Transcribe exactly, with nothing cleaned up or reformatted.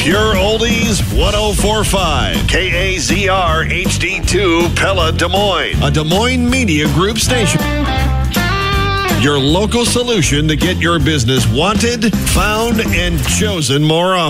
Pure Oldies one oh four point five. K A Z R H D two Pella, Des Moines. A Des Moines Media Group station. Your local solution to get your business wanted, found, and chosen more often.